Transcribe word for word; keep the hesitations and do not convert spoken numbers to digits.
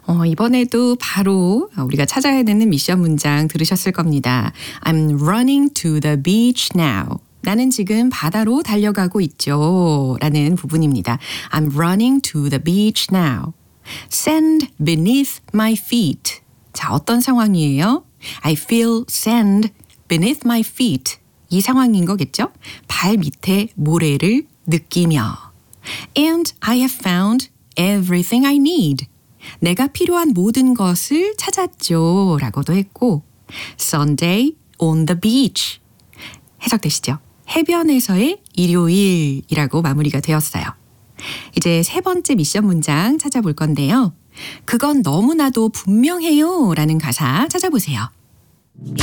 어, 이번에도 바로 우리가 찾아야 되는 미션 문장 들으셨을 겁니다. I'm running to the beach now. 나는 지금 바다로 달려가고 있죠. 라는 부분입니다. I'm running to the beach now. Sand beneath my feet. 자, 어떤 상황이에요? I feel sand beneath my feet. 이 상황인 거겠죠? 발 밑에 모래를 느끼며. And I have found everything I need. 내가 필요한 모든 것을 찾았죠. 라고도 했고 Sunday on the beach. 해석되시죠? 해변에서의 일요일이라고 마무리가 되었어요. 이제 세 번째 미션 문장 찾아볼 건데요. 그건 너무나도 분명해요. 라는 가사 찾아보세요.